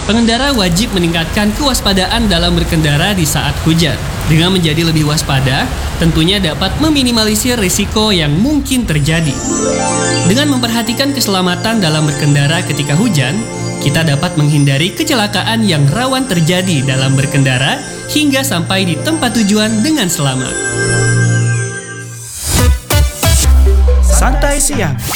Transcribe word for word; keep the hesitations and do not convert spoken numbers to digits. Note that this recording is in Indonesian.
Pengendara wajib meningkatkan kewaspadaan dalam berkendara di saat hujan. Dengan menjadi lebih waspada, tentunya dapat meminimalisir risiko yang mungkin terjadi. Dengan memperhatikan keselamatan dalam berkendara ketika hujan, kita dapat menghindari kecelakaan yang rawan terjadi dalam berkendara hingga sampai di tempat tujuan dengan selamat. Santai Siang